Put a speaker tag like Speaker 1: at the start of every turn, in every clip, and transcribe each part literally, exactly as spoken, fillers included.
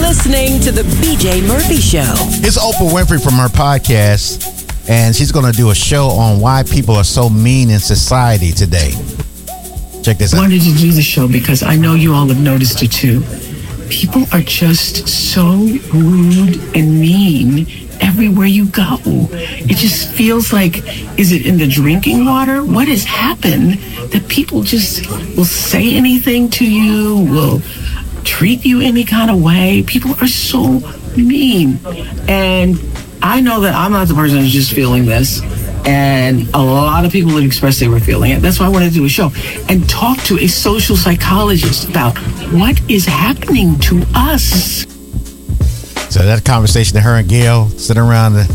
Speaker 1: listening to The B J Murphy Show.
Speaker 2: It's Oprah Winfrey from her podcast, and she's going to do a show on why people are so mean in society today. Check this out.
Speaker 3: I wanted to do the show because I know you all have noticed it too. People are just so rude and mean everywhere you go. It just feels like, is it in the drinking water? What has happened that people just will say anything to you, will treat you any kind of way? People are so mean. And I know that I'm not the person who's just feeling this. And a lot of people have expressed they were feeling it. That's why I wanted to do a show and talk to a social psychologist about what is happening to us.
Speaker 2: So that conversation that her and Gail sit around the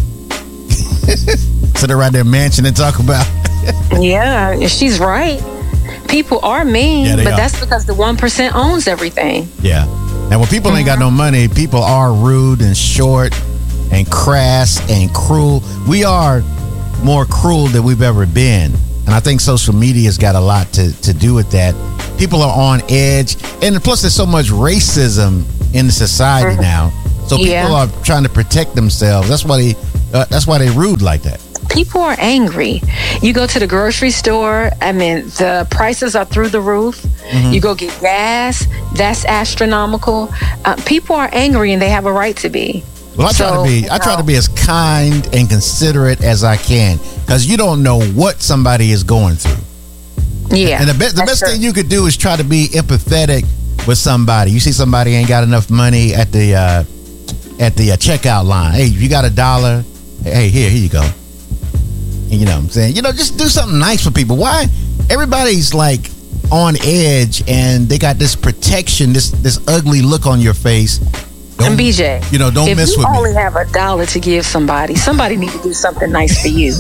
Speaker 2: sit around their mansion and talk about.
Speaker 4: Yeah, she's right. People are mean,
Speaker 2: Yeah, they
Speaker 4: but
Speaker 2: are.
Speaker 4: that's because the one percent owns everything.
Speaker 2: Yeah. And when people ain't got no money, people are rude and short and crass and cruel. We are more cruel than we've ever been. And I think social media's got a lot to, to do with that. People are on edge. And plus there's so much racism in the society now. So people
Speaker 4: Yeah.
Speaker 2: are trying to protect themselves. That's why they uh, that's why they rude like that.
Speaker 4: People are angry. You go to the grocery store, I mean, the prices are through the roof.
Speaker 2: Mm-hmm.
Speaker 4: You go get gas, that's astronomical. Uh, people are angry and they have a right to be.
Speaker 2: Well, I try
Speaker 4: So,
Speaker 2: to be I try to be as kind and considerate as I can, because you don't know what somebody is going through.
Speaker 4: Yeah.
Speaker 2: And the best the
Speaker 4: that's
Speaker 2: best
Speaker 4: true.
Speaker 2: thing you could do is try to be empathetic with somebody. You see somebody ain't got enough money at the uh, at the uh, checkout line. Hey, you got a dollar? Hey, here, here you go. And you know what I'm saying? You know, just do something nice for people. Why everybody's like on edge and they got this protection, this this ugly look on your face. Don't-
Speaker 4: And B J,
Speaker 2: you know, don't
Speaker 4: if
Speaker 2: mess
Speaker 4: you
Speaker 2: with me.
Speaker 4: only have a dollar to give somebody, somebody need to do something nice for you.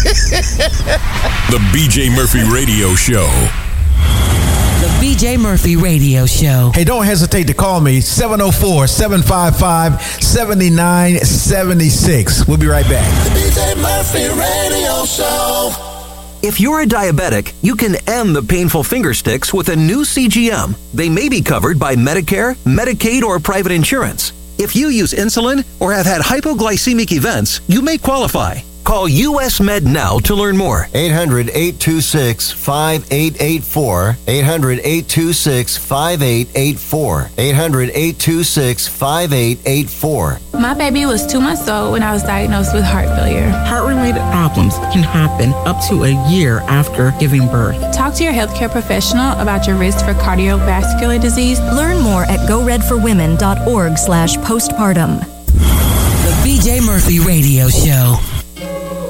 Speaker 5: The B J Murphy Radio Show.
Speaker 1: The B J Murphy Radio Show.
Speaker 2: Hey, don't hesitate to call me, seven oh four, seven five five, seven nine seven six. We'll be right back.
Speaker 6: The B J Murphy Radio Show.
Speaker 7: If you're a diabetic, you can end the painful finger sticks with a new C G M. They may be covered by Medicare, Medicaid, or private insurance. If you use insulin or have had hypoglycemic events, you may qualify. Call U S Med now to learn more.
Speaker 8: eight hundred, eight two six, five eight eight four. eight hundred, eight two six, five eight eight four. eight hundred, eight two six, five eight eight four.
Speaker 9: My baby was two months old when I was diagnosed with heart failure.
Speaker 10: Heart-related problems can happen up to a year after giving birth.
Speaker 9: Talk to your healthcare professional about your risk for cardiovascular disease.
Speaker 11: Learn more at go red for women dot org slash postpartum.
Speaker 1: The B J Murphy Radio Show.